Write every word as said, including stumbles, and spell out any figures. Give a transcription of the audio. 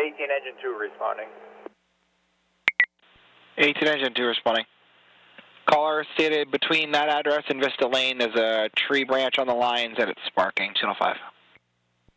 eighteen engine two responding. eighteen engine two responding. Caller stated between that address and Vista Lane, there's a tree branch on the lines that it's sparking, channel five.